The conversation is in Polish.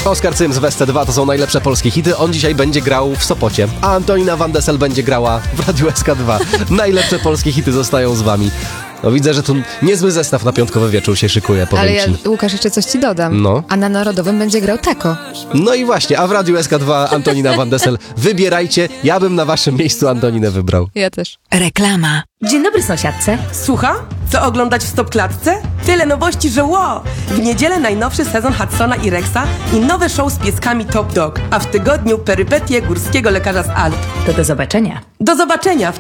Oskar Cyms w SC2 to są najlepsze polskie hity. On dzisiaj będzie grał w Sopocie, a Antonina Van Dessel będzie grała w Radiu SK2. Najlepsze polskie hity zostają z wami. No widzę, że tu niezły zestaw na piątkowy wieczór się szykuje, powiem Ale ja, ci. Łukasz, jeszcze coś ci dodam. No. A na Narodowym będzie grał Tako. No i właśnie, a w Radiu SK2 Antonina Van Dessel. Wybierajcie, ja bym na waszym miejscu Antoninę wybrał. Ja też. Reklama. Dzień dobry, sąsiadce. Słucham? Co oglądać w Stopklatce? Tyle nowości, że wow! W niedzielę najnowszy sezon Hudsona i Rexa i nowe show z pieskami Top Dog, a w tygodniu perypetie górskiego lekarza z Alp. To do zobaczenia. Do zobaczenia w